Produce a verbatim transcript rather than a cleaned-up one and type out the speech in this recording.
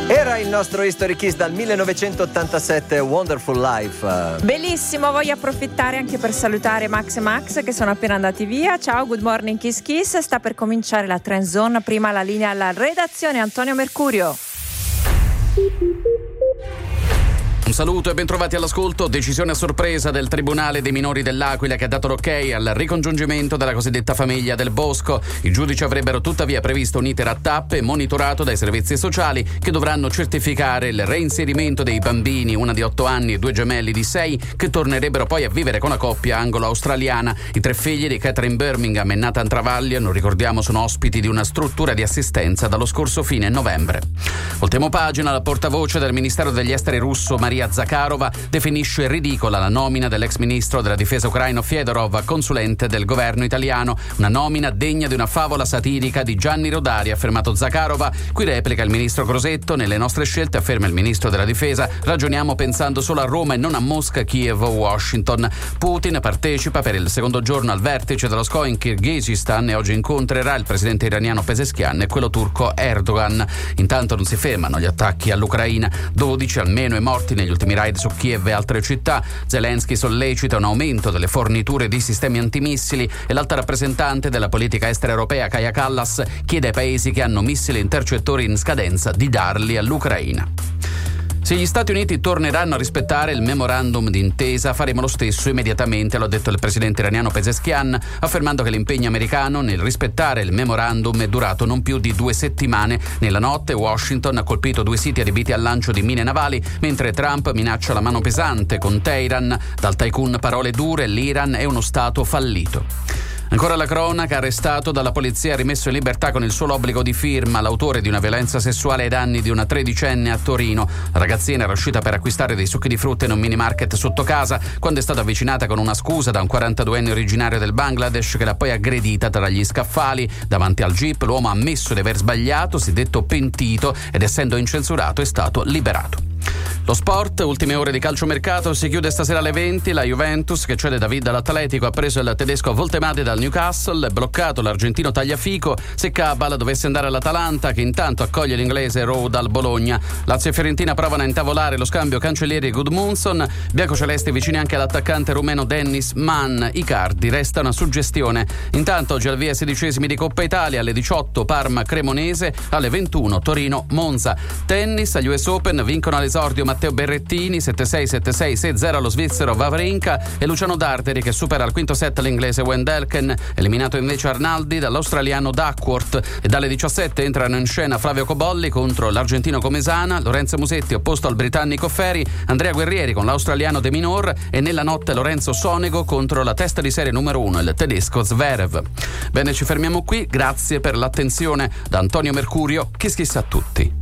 Era il nostro History Kiss dal millenovecentottantasette, Wonderful Life. Bellissimo, voglio approfittare anche per salutare Max e Max che sono appena andati via. Ciao, good morning Kiss Kiss. Sta per cominciare la Trend Zone, prima la linea alla redazione Antonio Mercurio. Un saluto e bentrovati all'ascolto. Decisione a sorpresa del Tribunale dei minori dell'Aquila che ha dato l'ok al ricongiungimento della cosiddetta famiglia del Bosco. I giudici avrebbero tuttavia previsto un iter a tappe monitorato dai servizi sociali che dovranno certificare il reinserimento dei bambini, una di otto anni e due gemelli di sei, che tornerebbero poi a vivere con la coppia anglo-australiana. I tre figli di Catherine Birmingham e Nathan Travaglia, non ricordiamo, sono ospiti di una struttura di assistenza dallo scorso fine novembre. Voltiamo pagina. La portavoce del Ministero degli Esteri russo, Maria Zakharova, definisce ridicola la nomina dell'ex ministro della difesa ucraino Fedorov consulente del governo italiano, una nomina degna di una favola satirica di Gianni Rodari, ha affermato Zakharova. Qui replica il ministro Crosetto: nelle nostre scelte, afferma il ministro della difesa, ragioniamo pensando solo a Roma e non a Mosca, Kiev o Washington. Putin partecipa per il secondo giorno al vertice dello S C O in Kirghizistan e oggi incontrerà il presidente iraniano Pezeshkian e quello turco Erdogan. Intanto non si fermano gli attacchi all'Ucraina, dodici almeno i morti negli ultimi raid su Kiev e altre città. Zelensky sollecita un aumento delle forniture di sistemi antimissili e l'alta rappresentante della politica estera europea Kaja Kallas chiede ai paesi che hanno missili intercettori in scadenza di darli all'Ucraina. Se gli Stati Uniti torneranno a rispettare il memorandum d'intesa, faremo lo stesso immediatamente, lo ha detto il presidente iraniano Pezeshkian, affermando che l'impegno americano nel rispettare il memorandum è durato non più di due settimane. Nella notte Washington ha colpito due siti adibiti al lancio di mine navali, mentre Trump minaccia la mano pesante con Teheran. Dal tycoon parole dure: l'Iran è uno stato fallito. Ancora la cronaca: arrestato dalla polizia, rimesso in libertà con il solo obbligo di firma, l'autore di una violenza sessuale ai danni di una tredicenne a Torino. La ragazzina era uscita per acquistare dei succhi di frutta in un mini market sotto casa quando è stata avvicinata con una scusa da un quarantaduenne originario del Bangladesh che l'ha poi aggredita tra gli scaffali. Davanti al jeep l'uomo ha ammesso di aver sbagliato, si è detto pentito ed essendo incensurato è stato liberato. Lo sport, ultime ore di calciomercato, si chiude stasera alle venti. La Juventus, che cede David all'Atletico, ha preso il tedesco Voltemade dal Newcastle, è bloccato l'argentino Tagliafico se Cabal dovesse andare all'Atalanta, che intanto accoglie l'inglese Rowe dal Bologna. Lazio e Fiorentina provano a intavolare lo scambio Cancellieri e Gudmundsson, biancocelesti vicini anche all'attaccante rumeno Dennis Mann. Icardi resta una suggestione. Intanto oggi al via sedicesimi di Coppa Italia, alle diciotto Parma Cremonese, alle ventuno Torino Monza. Tennis, agli U S Open vincono all'esordio Matteo Berrettini sette sei sette sei sei zero allo svizzero Wawrinka e Luciano D'Arteri che supera al quinto set l'inglese Wendelken. Eliminato invece Arnaldi dall'australiano Duckworth. E dalle diciassette entrano in scena Flavio Cobolli contro l'argentino Comesana, Lorenzo Musetti opposto al britannico Ferri, Andrea Guerrieri con l'australiano De Minor e nella notte Lorenzo Sonego contro la testa di serie numero uno, il tedesco Zverev. Bene, ci fermiamo qui, grazie per l'attenzione. Da Antonio Mercurio, Kiss Kiss a tutti.